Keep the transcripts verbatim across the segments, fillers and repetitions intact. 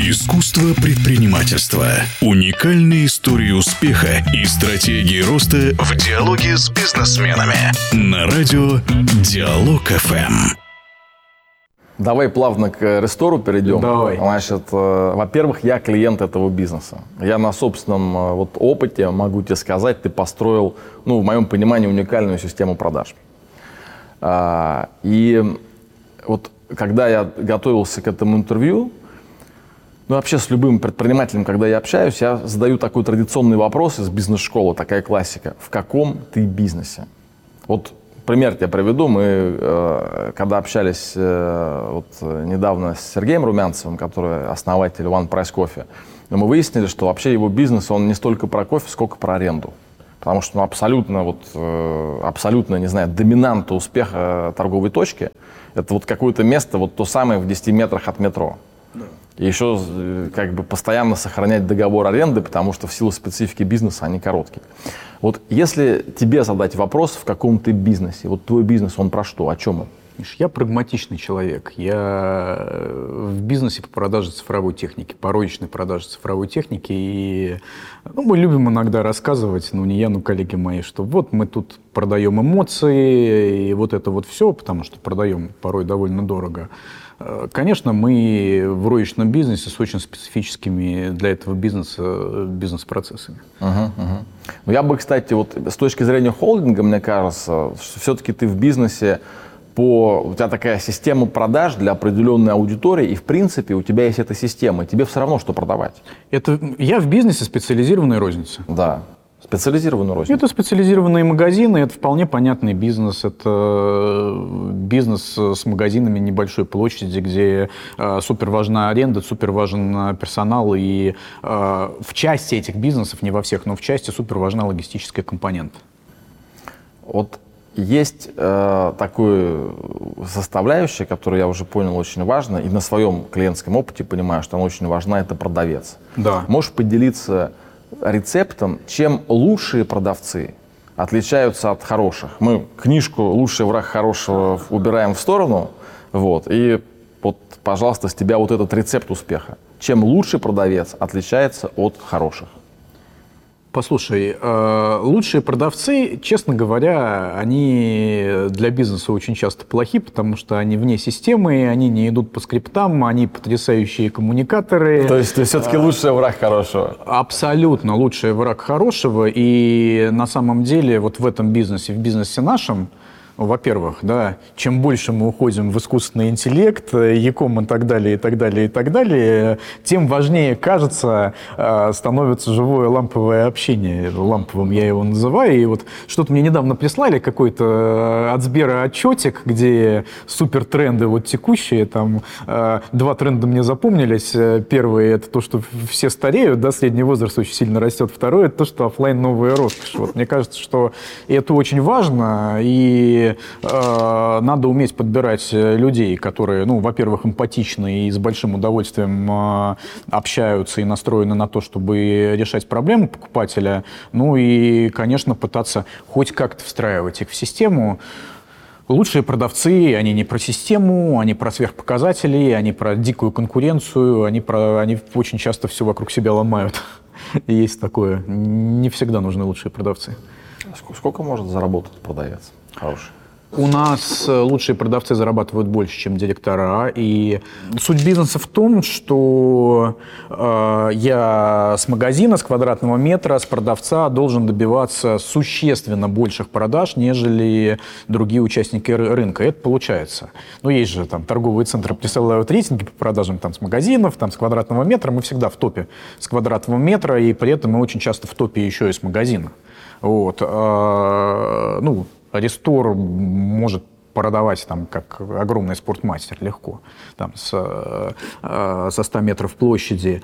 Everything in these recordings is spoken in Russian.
Искусство предпринимательства. Уникальные истории успеха и стратегии роста в диалоге с бизнесменами. На радио Диалог эф эм. Давай плавно к Рестору перейдем. Давай. Значит, э, во-первых, я клиент этого бизнеса. Я на собственном э, вот, опыте могу тебе сказать, ты построил, ну, в моем понимании, уникальную систему продаж. А, и вот когда я готовился к этому интервью, ну, вообще с любым предпринимателем, когда я общаюсь, я задаю такой традиционный вопрос из бизнес-школы, такая классика. В каком ты бизнесе? Вот пример тебе приведу. Мы, э, когда общались э, вот, недавно с Сергеем Румянцевым, который основатель One Price Coffee, мы выяснили, что вообще его бизнес, он не столько про кофе, сколько про аренду. Потому что ну, абсолютно, вот, э, абсолютно, не знаю, доминанта успеха торговой точки – это вот какое-то место, вот то самое в десяти метрах от метро. И еще как бы постоянно сохранять договор аренды, потому что в силу специфики бизнеса они короткие. Вот если тебе задать вопрос, в каком ты бизнесе, вот твой бизнес, он про что, о чем он? Я прагматичный человек. Я в бизнесе по продаже цифровой техники, по розничной продаже цифровой техники. И ну, мы любим иногда рассказывать, ну не я, но коллеги мои, что вот мы тут продаем эмоции, и вот это вот все, потому что продаем порой довольно дорого. Конечно, мы в розничном бизнесе с очень специфическими для этого бизнеса бизнес-процессами. Угу, угу. Ну, я бы, кстати, вот с точки зрения холдинга, мне кажется, что все-таки ты в бизнесе по... У тебя такая система продаж для определенной аудитории, и, в принципе, у тебя есть эта система, и тебе все равно, что продавать. Это, я в бизнесе специализированной розницы. Да. Специализированную розницу. Это специализированные магазины, это вполне понятный бизнес. Это бизнес с магазинами небольшой площади, где э, супер важна аренда, супер важен персонал. И э, в части этих бизнесов, не во всех, но в части супер важна логистическая компонента. Вот есть э, такое составляющая, которую я уже понял очень важно, и на своем клиентском опыте понимаю, что она очень важна, это продавец. Да. Можешь поделиться рецептом, чем лучшие продавцы отличаются от хороших? Мы книжку «Лучший враг хорошего» убираем в сторону, вот, и вот, пожалуйста, с тебя вот этот рецепт успеха. Чем лучший продавец отличается от хороших? Послушай, лучшие продавцы, честно говоря, они для бизнеса очень часто плохи, потому что они вне системы, они не идут по скриптам, они потрясающие коммуникаторы. То есть ты все-таки лучший враг хорошего? Абсолютно лучший враг хорошего. И на самом деле вот в этом бизнесе, в бизнесе нашем, во-первых, да, чем больше мы уходим в искусственный интеллект, e-com и так далее, и так далее, и так далее, тем важнее, кажется, становится живое ламповое общение. Ламповым я его называю. И вот что-то мне недавно прислали, какой-то от Сбера отчетик, где супер тренды вот текущие. Там два тренда мне запомнились. Первый — это то, что все стареют, да, средний возраст очень сильно растет. Второй — это то, что офлайн новая роскошь. Вот мне кажется, что это очень важно, и надо уметь подбирать людей, которые, ну, во-первых, эмпатичны и с большим удовольствием общаются и настроены на то, чтобы решать проблемы покупателя. Ну и, конечно, пытаться хоть как-то встраивать их в систему. Лучшие продавцы, они не про систему, они про сверхпоказатели, они про дикую конкуренцию, они, про, они очень часто все вокруг себя ломают. Есть такое. Не всегда нужны лучшие продавцы. Сколько может заработать продавец хороший? У нас лучшие продавцы зарабатывают больше, чем директора. И суть бизнеса в том, что э, я с магазина, с квадратного метра, с продавца должен добиваться существенно больших продаж, нежели другие участники рынка. И это получается. Ну, есть же там торговые центры присылают рейтинги по продажам там, с магазинов, там, с квадратного метра. Мы всегда в топе с квадратного метра, и при этом мы очень часто в топе еще и с магазина. Вот. Э, ну, Рестор может продавать там как огромный спортмастер легко, там с, э, со ста метров площади.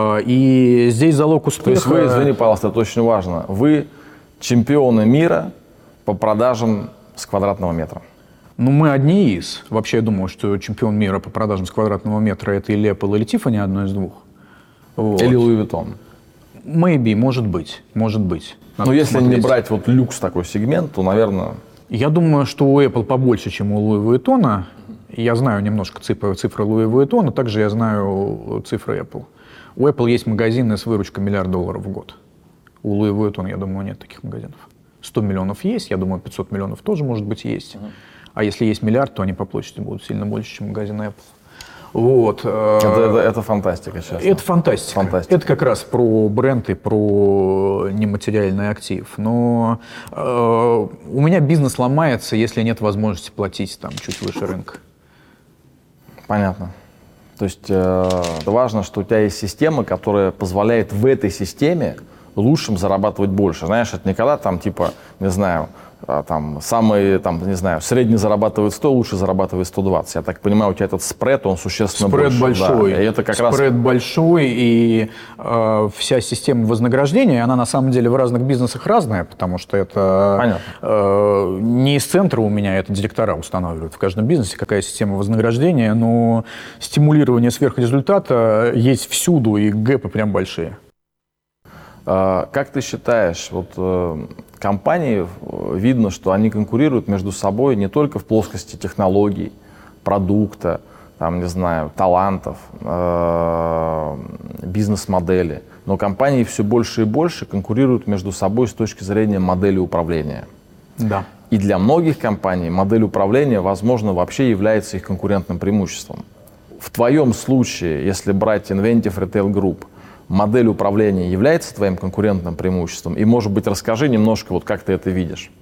И здесь залог успеха... То есть вы, извини, пожалуйста, это очень важно, вы чемпионы мира по продажам с квадратного метра? Ну, мы одни из. Вообще, я думаю, что чемпион мира по продажам с квадратного метра — это или Apple, или Tiffany, одно из двух. Вот. Или Louis Vuitton? Maybe, может быть, может быть. Ну, если посмотреть. Не брать вот люкс такой сегмент, то, наверное... Я думаю, что у Apple побольше, чем у Louis Vuitton. Я знаю немножко цифры, цифры Луи Вуиттон, но также я знаю цифры Apple. У Apple есть магазины с выручкой миллиард долларов в год. У Луи Вуиттон, я думаю, нет таких магазинов. сто миллионов есть, я думаю, пятьсот миллионов тоже, может быть, есть. Uh-huh. А если есть миллиард, то они по площади будут сильно больше, чем магазины Apple. Вот. Это, это, это фантастика, честно. Это фантастика. фантастика. Это как раз про бренд и про нематериальный актив. Но э, у меня бизнес ломается, если нет возможности платить там чуть выше рынка. Понятно. То есть э, важно, что у тебя есть система, которая позволяет в этой системе лучшим зарабатывать больше. Знаешь, это никогда там типа, не знаю, там самый, там, не знаю, средний зарабатывает сто, лучше зарабатывает сто двадцать. Я так понимаю, у тебя этот спред, он существенно спред больше. Большой. Да, и это как спред раз... большой, и э, вся система вознаграждения, она на самом деле в разных бизнесах разная, потому что это э, не из центра у меня, это директора устанавливают в каждом бизнесе, какая система вознаграждения, но стимулирование сверхрезультата есть всюду, и гэпы прям большие. Как ты считаешь, вот компании, видно, что они конкурируют между собой не только в плоскости технологий, продукта, там, не знаю, талантов, бизнес-модели, но компании все больше и больше конкурируют между собой с точки зрения модели управления. Да. И для многих компаний модель управления, возможно, вообще является их конкурентным преимуществом. В твоем случае, если брать Inventive Retail Group, модель управления является твоим конкурентным преимуществом? И, может быть, расскажи немножко, вот как ты это видишь.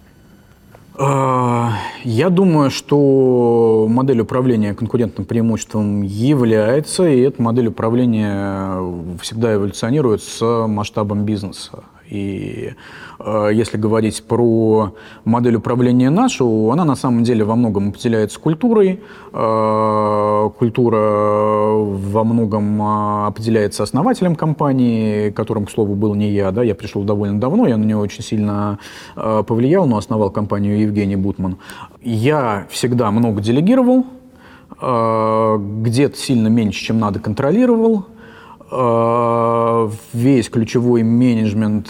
Я думаю, что модель управления конкурентным преимуществом является, и эта модель управления всегда эволюционирует с масштабом бизнеса. И э, если говорить про модель управления нашу, она на самом деле во многом определяется культурой. Э, культура во многом определяется основателем компании, которым, к слову, был не я. Да? Я пришел довольно давно, я на него очень сильно э, повлиял, но основал компанию Евгений Бутман. Я всегда много делегировал, э, где-то сильно меньше, чем надо, контролировал. Весь ключевой менеджмент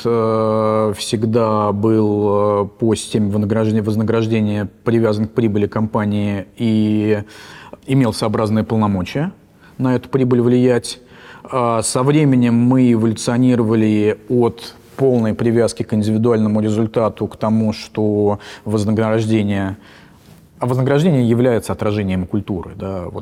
всегда был по системе вознаграждения, вознаграждения привязан к прибыли компании и имел сообразные полномочия на эту прибыль влиять. Со временем мы эволюционировали от полной привязки к индивидуальному результату к тому, что вознаграждение А вознаграждение является отражением культуры. Да? Вот,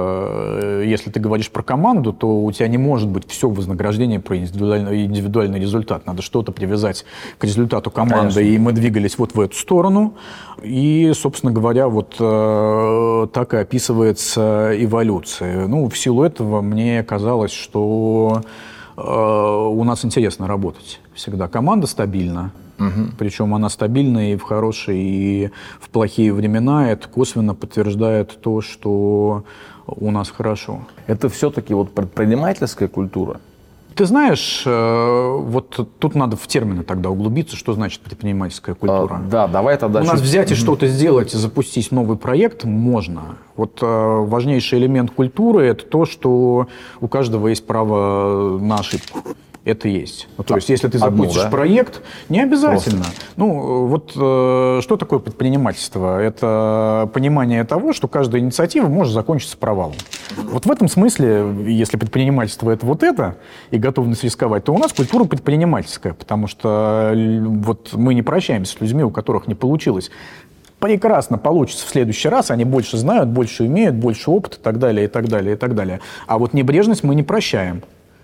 э, если ты говоришь про команду, то у тебя не может быть все вознаграждение про индивидуальный, индивидуальный результат. Надо что-то привязать к результату команды. Конечно. И мы двигались вот в эту сторону. И, собственно говоря, вот э, так и описывается эволюция. Ну, в силу этого мне казалось, что э, у нас интересно работать. Всегда команда стабильна. Угу. Причем она стабильная и в хорошие, и в плохие времена. Это косвенно подтверждает то, что у нас хорошо. Это все-таки вот предпринимательская культура? Ты знаешь, вот тут надо в термины тогда углубиться, что значит предпринимательская культура. А, да, давай тогда... У нас взять и что-то сделать, запустить новый проект можно. Вот важнейший элемент культуры – это то, что у каждого есть право на ошибку. Это есть. Ну, то есть, если ты запустишь Одну, да? проект, не обязательно. Просто. Ну, вот э, что такое предпринимательство? Это понимание того, что каждая инициатива может закончиться провалом. Вот в этом смысле, если предпринимательство – это вот это, и готовность рисковать, то у нас культура предпринимательская, потому что вот мы не прощаемся с людьми, у которых не получилось. Прекрасно получится в следующий раз, они больше знают, больше имеют, больше опыта и так далее, и так далее, и так далее. А вот небрежность мы не прощаем.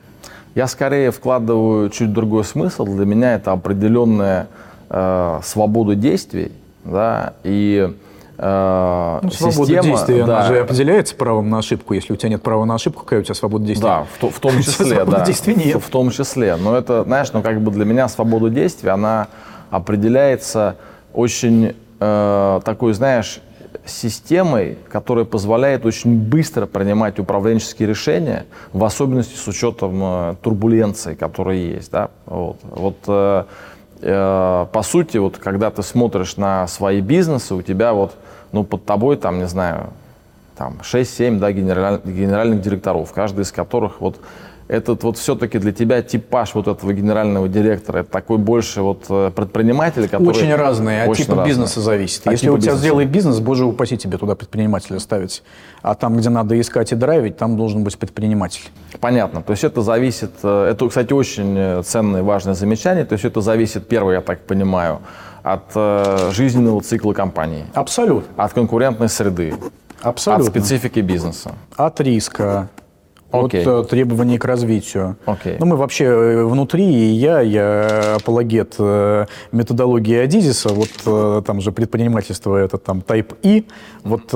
Я скорее вкладываю чуть другой смысл. Для меня это определенная э, свобода действий, да, и э, ну, свобода система, действий, да, она же определяется правом на ошибку. Если у тебя нет права на ошибку, какая у тебя свобода действий? Да, в, в том числе, да. действий нет. В, в том числе. Но это, знаешь, ну как бы для меня свобода действий, она определяется очень э, такой, знаешь, системой, которая позволяет очень быстро принимать управленческие решения, в особенности с учетом э, турбуленций, которые есть. Да? Вот, вот, э, э, по сути, вот, когда ты смотришь на свои бизнесы, у тебя вот, ну, под тобой, там, не знаю, там шесть-семь, да, генераль, генеральных директоров, каждый из которых вот этот вот все-таки для тебя типаж вот этого генерального директора, это такой больше вот предприниматель, который... Очень разные, от типа разные. бизнеса зависит. От Если типа у тебя бизнеса. сделает бизнес, боже упаси тебе туда предпринимателя ставить. А там, где надо искать и драйвить, там должен быть предприниматель. Понятно. То есть это зависит... Это, кстати, очень ценное и важное замечание. То есть это зависит, первое, я так понимаю, от э, жизненного цикла компании. Абсолютно. От конкурентной среды. Абсолютно. От специфики бизнеса. От риска. Окей. От требований к развитию. Окей. Ну, мы вообще внутри, и я, я апологет методологии Адизиса, вот там же предпринимательство, это там Type И, вот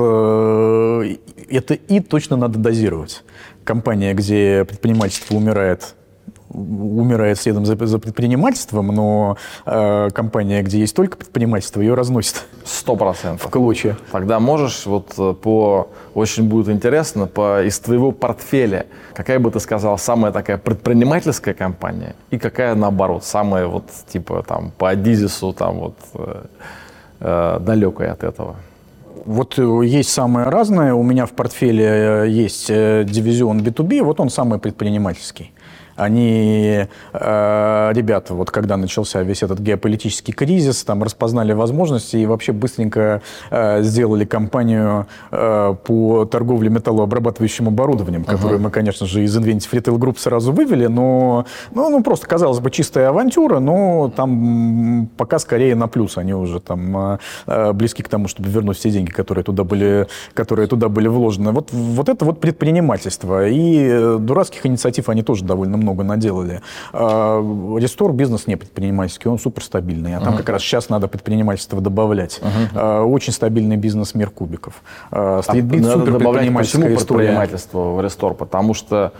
это И точно надо дозировать. Компания, где предпринимательство умирает, умирает следом за, за предпринимательством, но э, компания, где есть только предпринимательство, ее разносит. Сто процентов. В клочья. Тогда можешь, вот по, очень будет интересно, по, из твоего портфеля, какая бы ты сказал, самая такая предпринимательская компания и какая, наоборот, самая вот, типа, там, по Адизису, там, вот, э, э, далекая от этого? Вот есть самое разное. У меня в портфеле есть дивизион би ту би, вот он самый предпринимательский. Они, э, ребята, вот когда начался весь этот геополитический кризис, там распознали возможности и вообще быстренько э, сделали кампанию э, по торговле металлообрабатывающим оборудованием, uh-huh. которую мы, конечно же, из Inventive Retail Group сразу вывели, но ну, ну, просто, казалось бы, чистая авантюра, но там пока скорее на плюс. Они уже там э, близки к тому, чтобы вернуть все деньги, которые туда были, которые туда были вложены. Вот, вот это вот предпринимательство. И дурацких инициатив они тоже довольно много наделали. Рестор бизнес не предпринимательский, он суперстабильный. А там uh-huh. как раз сейчас надо предпринимательство добавлять. Uh-huh. Очень стабильный бизнес «Мир кубиков». Стритбит а супер предпринимательская история. Предпринимательство в Рестор? Потому что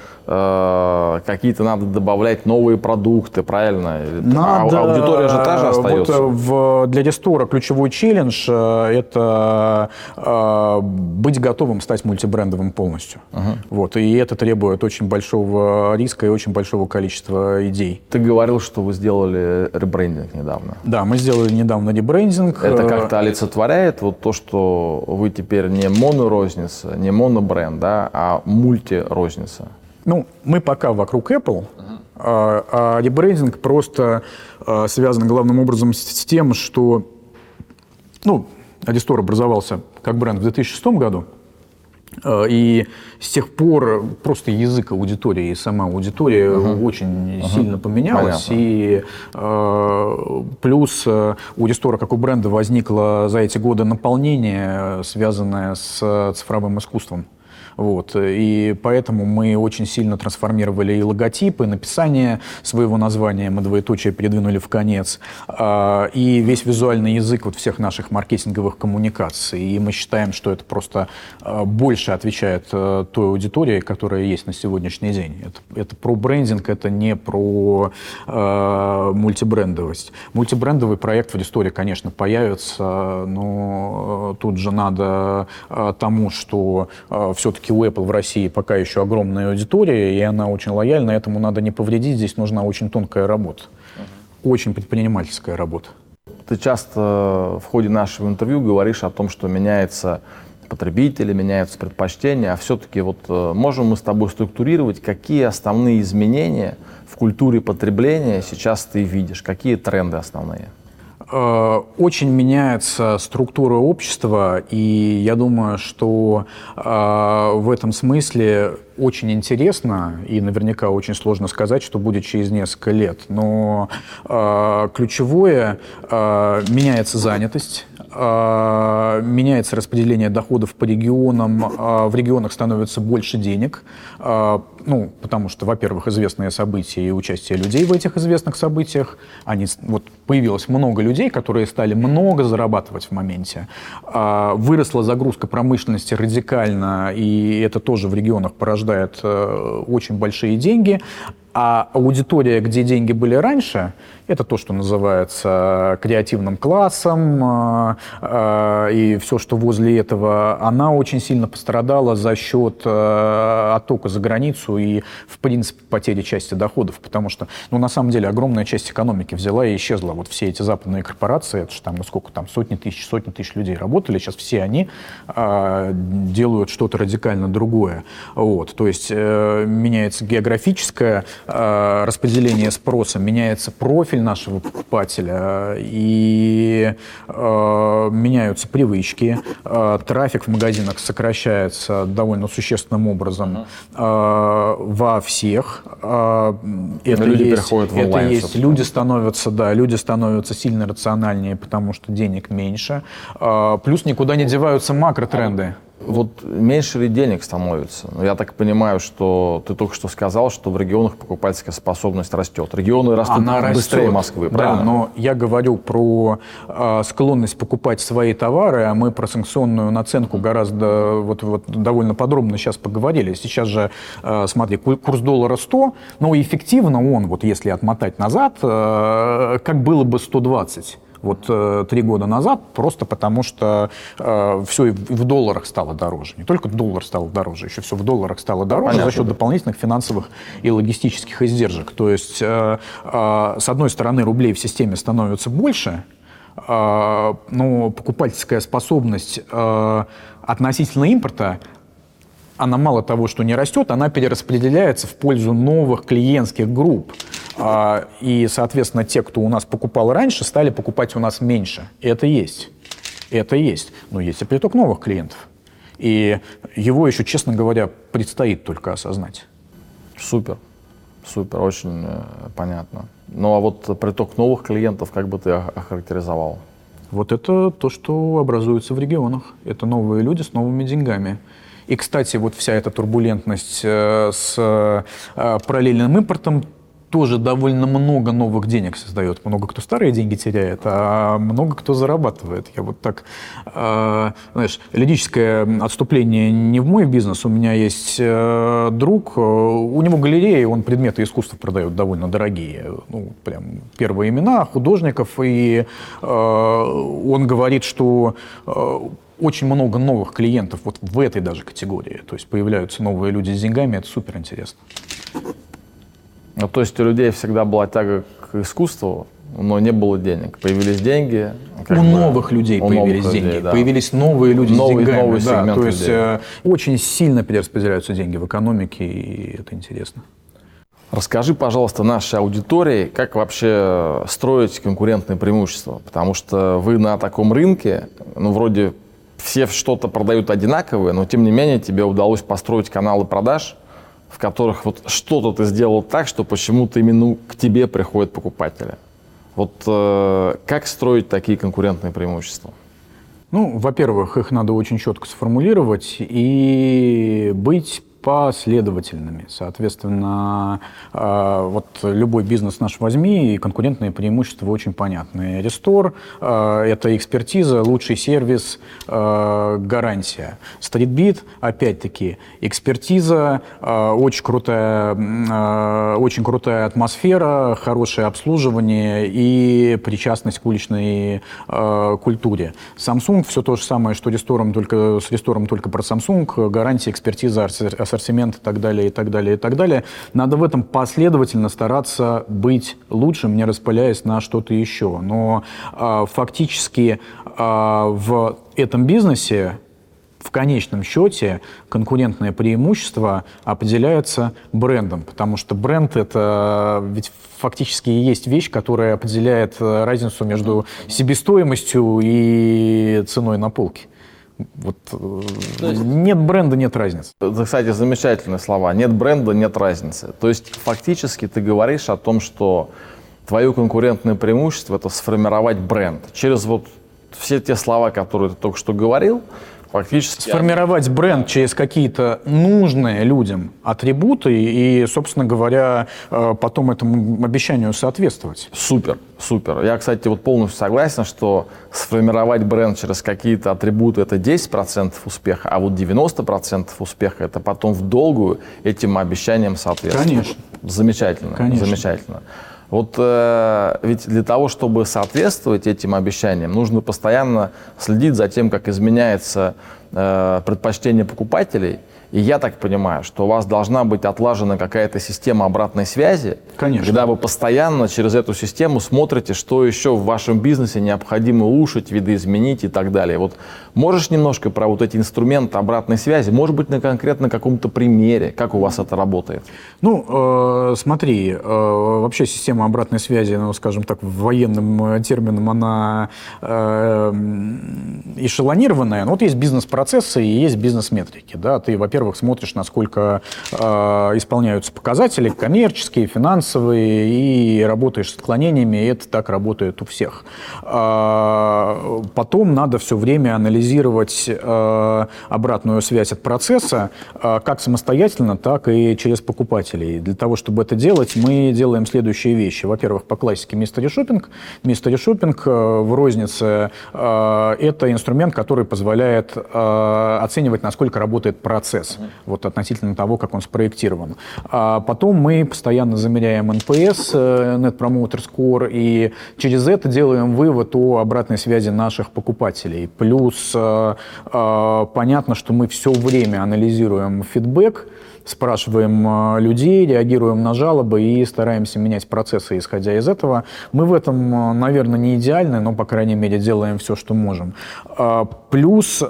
э, какие-то надо добавлять новые продукты, правильно? Надо, а аудитория же та же остается. Вот в, для Рестора ключевой челлендж – это э, быть готовым стать мультибрендовым полностью. Uh-huh. Вот, и это требует очень большого риска и очень большого количества идей. Ты говорил, что вы сделали ребрендинг недавно. Да, мы сделали недавно ребрендинг. Это как-то олицетворяет вот то, что вы теперь не монорозница, не монобренд, да, а мультирозница? Ну, мы пока вокруг Apple, uh-huh. а, а ребрендинг просто а, связан главным образом с, с тем, что ну, Рестор образовался как бренд в две тысячи шестом году. И с тех пор просто язык аудитории и сама аудитория uh-huh. очень uh-huh. сильно поменялась. Понятно. И э, плюс у Рестора как у бренда возникло за эти годы наполнение, связанное с цифровым искусством. Вот. И поэтому мы очень сильно трансформировали и логотип, и написание своего названия, мы двоеточие передвинули в конец, и весь визуальный язык вот всех наших маркетинговых коммуникаций. И мы считаем, что это просто больше отвечает той аудитории, которая есть на сегодняшний день. Это, это про брендинг, это не про э, мультибрендовость. Мультибрендовый проект в Ресторе, конечно, появится, но тут же надо тому, что все-таки у Apple в России пока еще огромная аудитория, и она очень лояльна, этому надо не повредить, здесь нужна очень тонкая работа, uh-huh. очень предпринимательская работа. Ты часто в ходе нашего интервью говоришь о том, что меняется потребители, меняются предпочтения, а все-таки вот можем мы с тобой структурировать, какие основные изменения в культуре потребления сейчас ты видишь, какие тренды основные? Очень меняется структура общества, и я думаю, что э, в этом смысле очень интересно, и наверняка очень сложно сказать, что будет через несколько лет. Но э, ключевое э, меняется занятость, э, меняется распределение доходов по регионам, э, в регионах становится больше денег, э, ну, потому что, во-первых, известные события и участие людей в этих известных событиях, они, вот, появилось много людей, которые стали много зарабатывать в моменте. Э, выросла загрузка промышленности радикально, и это тоже в регионах порождает очень большие деньги. А аудитория, где деньги были раньше, это то, что называется креативным классом, и все, что возле этого, она очень сильно пострадала за счет оттока за границу и, в принципе, потери части доходов, потому что, ну, на самом деле, огромная часть экономики взяла и исчезла. Вот все эти западные корпорации, это же там, ну, сколько там, сотни тысяч, сотни тысяч людей работали, сейчас все они делают что-то радикально другое. Вот, то есть меняется географическое распределение спроса, меняется профиль нашего покупателя, и э, меняются привычки, э, трафик в магазинах сокращается довольно существенным образом э, во всех. Э, это люди есть, переходят в это онлайн. есть. Люди становятся, да, люди становятся сильно рациональнее, потому что денег меньше. Э, плюс никуда не деваются макротренды. Вот меньше ли денег становится? Я так понимаю, что ты только что сказал, что в регионах покупательская способность растет. Регионы растут Она быстрее растет. Москвы, правильно? Да, но я говорю про э, склонность покупать свои товары, а мы про санкционную наценку гораздо, вот, вот довольно подробно сейчас поговорили. Сейчас же, э, смотри, курс доллара сто, но эффективно он, вот если отмотать назад, э, как было бы сто двадцать. Вот э, три года назад, просто потому что э, все и в, и в долларах стало дороже. Не только доллар стал дороже, еще все в долларах стало дороже. Понятно. За счет дополнительных финансовых и логистических издержек. То есть, э, э, с одной стороны, рублей в системе становится больше, э, но покупательская способность э, относительно импорта, она мало того, что не растет, она перераспределяется в пользу новых клиентских групп. И, соответственно, те, кто у нас покупал раньше, стали покупать у нас меньше. И это есть. Это есть. Но есть и приток новых клиентов. И его еще, честно говоря, предстоит только осознать. Супер. Супер. Очень э, понятно. Ну, а вот приток новых клиентов, как бы ты охарактеризовал? Вот это то, что образуется в регионах. Это новые люди с новыми деньгами. И, кстати, вот вся эта турбулентность э, с э, параллельным импортом тоже довольно много новых денег создает. Много кто старые деньги теряет, а много кто зарабатывает. Я вот так, э, знаешь, лирическое отступление не в мой бизнес. У меня есть э, друг, э, у него галерея, он предметы искусства продает довольно дорогие. Ну, прям первые имена художников. И э, он говорит, что э, очень много новых клиентов вот в этой даже категории. То есть появляются новые люди с деньгами, это супер интересно. Ну, то есть у людей всегда была тяга к искусству, но не было денег. Появились деньги. У бы, новых людей у появились новых деньги. Людей, да. Появились новые люди новый, с деньгами. Новый да, то есть э, очень сильно перераспределяются деньги в экономике, и это интересно. Расскажи, пожалуйста, нашей аудитории, как вообще строить конкурентные преимущества. Потому что вы на таком рынке, ну, вроде все что-то продают одинаковое, но тем не менее тебе удалось построить каналы продаж, в которых вот что-то ты сделал так, что почему-то именно к тебе приходят покупатели. Вот э, как строить такие конкурентные преимущества? Ну, во-первых, их надо очень четко сформулировать и быть последовательными. Соответственно, э, вот любой бизнес наш возьми, и конкурентные преимущества очень понятны. Рестор э, – это экспертиза, лучший сервис, э, гарантия. Стритбит – опять-таки экспертиза, э, очень крутая, э, очень крутая атмосфера, хорошее обслуживание и причастность к уличной э, культуре. Samsung – все то же самое, что Рестором, только с Рестором только про Samsung, гарантия, экспертиза, ассортимент и так далее, и так далее, и так далее. Надо в этом последовательно стараться быть лучшим, не распыляясь на что-то еще. Но э, фактически э, в этом бизнесе в конечном счете конкурентное преимущество определяется брендом, потому что бренд — это ведь фактически и есть вещь, которая определяет разницу между себестоимостью и ценой на полке. Вот, есть, нет бренда, нет разницы. Это, кстати, замечательные слова. Нет бренда, нет разницы. То есть фактически ты говоришь о том, что твое конкурентное преимущество — это сформировать бренд. Через вот все те слова, которые ты только что говорил, фактически... Сформировать бренд через какие-то нужные людям атрибуты и, собственно говоря, потом этому обещанию соответствовать. Супер, супер. Я, кстати, вот полностью согласен, что сформировать бренд через какие-то атрибуты — это десять процентов успеха, а вот девяносто процентов успеха — это потом в долгую этим обещаниям соответствовать. Конечно. Замечательно, Конечно. замечательно. Вот э, ведь для того, чтобы соответствовать этим обещаниям, нужно постоянно следить за тем, как изменяется э, предпочтение покупателей. И я так понимаю, что у вас должна быть отлажена какая-то система обратной связи, Конечно. когда вы постоянно через эту систему смотрите, что еще в вашем бизнесе необходимо улучшить, видоизменить и так далее. Вот можешь немножко про вот эти инструменты обратной связи, может быть, на конкретно каком-то примере, как у вас это работает? Ну, э, смотри, э, вообще система обратной связи, ну, скажем так, военным термином, она э, эшелонированная. Ну, вот есть бизнес-процессы и есть бизнес-метрики. Да? Ты, во-первых, смотришь, насколько э, исполняются показатели коммерческие, финансовые, и работаешь с отклонениями, и это так работает у всех. Э, потом надо все время анализировать э, обратную связь от процесса, э, как самостоятельно, так и через покупателей. Для того, чтобы это делать, мы делаем следующие вещи. Во-первых, по классике Mystery Shopping. Mystery Shopping э, в рознице э, – это инструмент, который позволяет э, оценивать, насколько работает процесс. Вот относительно того, как он спроектирован. А потом мы постоянно замеряем эн пи эс, Net Promoter Score, и через это делаем вывод о обратной связи наших покупателей. Плюс э, э, понятно, что мы все время анализируем фидбэк, спрашиваем людей, реагируем на жалобы и стараемся менять процессы, исходя из этого. Мы в этом, наверное, не идеальны, но, по крайней мере, делаем все, что можем. Плюс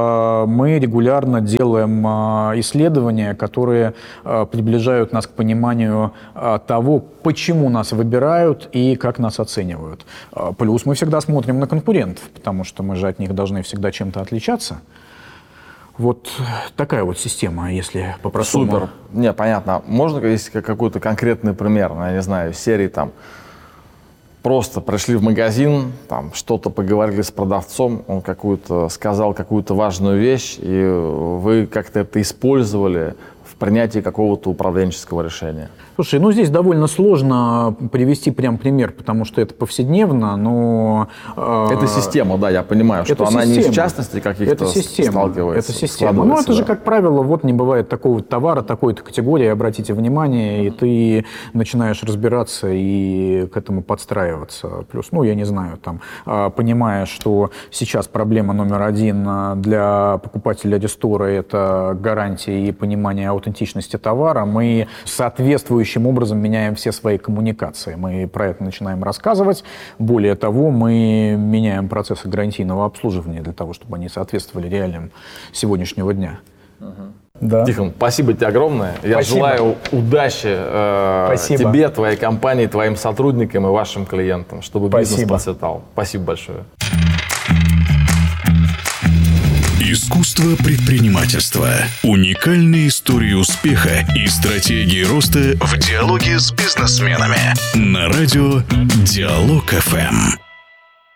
мы регулярно делаем исследования, которые приближают нас к пониманию того, почему нас выбирают и как нас оценивают. Плюс мы всегда смотрим на конкурентов, потому что мы же от них должны всегда чем-то отличаться. Вот такая вот система, если по-простому. Супер. Не, понятно. Можно, если какой-то конкретный пример, я не знаю, серии там, просто пришли в магазин, там что-то поговорили с продавцом, он какую-то сказал какую-то важную вещь, и вы как-то это использовали в принятии какого-то управленческого решения? Слушай, ну здесь довольно сложно привести прям пример, потому что это повседневно, но... Э, это система, да, я понимаю, что она система. Не из частностей каких-то сталкивается. Это система. Ну это же, как правило, вот не бывает такого товара, такой-то категории, обратите внимание, mm-hmm. и ты начинаешь разбираться и к этому подстраиваться. Плюс, ну я не знаю, там, понимая, что сейчас проблема номер один для покупателя рестора – это гарантия и понимание аутентичности товара, мы соответствующим образом меняем все свои коммуникации. Мы про это начинаем рассказывать. Более того, мы меняем процессы гарантийного обслуживания для того, чтобы они соответствовали реалиям сегодняшнего дня. Uh-huh. Да. Тихон, спасибо тебе огромное. Я спасибо. желаю удачи э, тебе, твоей компании, твоим сотрудникам и вашим клиентам, чтобы спасибо. Бизнес процветал. Спасибо большое. Искусство предпринимательства. Уникальные истории успеха и стратегии роста в диалоге с бизнесменами. На радио Диалог эф эм.